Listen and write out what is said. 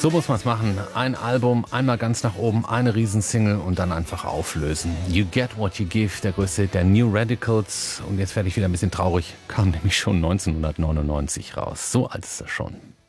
So muss man es machen. Ein Album, einmal ganz nach oben, eine Riesensingle und dann einfach auflösen. You Get What You Give, der größte Hit der New Radicals. Und jetzt werde ich wieder ein bisschen traurig, kam nämlich schon 1999 raus. So alt ist das schon.